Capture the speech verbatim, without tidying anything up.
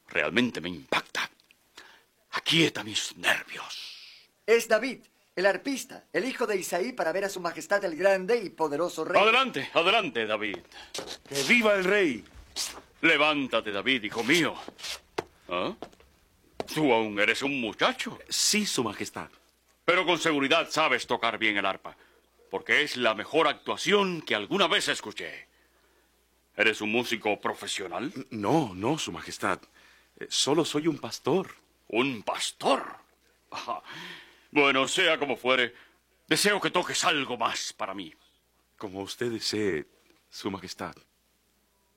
realmente me impacta. Aquieta mis nervios. Es David, el arpista, el hijo de Isaí, para ver a su majestad el grande y poderoso rey. Adelante, adelante, David. ¡Que viva el rey! Levántate, David, hijo mío. ¿Ah? Tú aún eres un muchacho. Sí, su majestad. Pero con seguridad sabes tocar bien el arpa, porque es la mejor actuación que alguna vez escuché. ¿Eres un músico profesional? No, no, su majestad. Eh, Solo soy un pastor. ¿Un pastor? Ajá. Bueno, sea como fuere, deseo que toques algo más para mí. Como usted desee, su majestad.